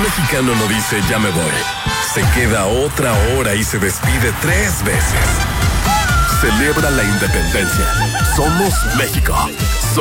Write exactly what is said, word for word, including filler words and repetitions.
mexicano no dice ya me voy. Se queda otra hora y se despide tres veces. Celebra la independencia. Somos México. Somos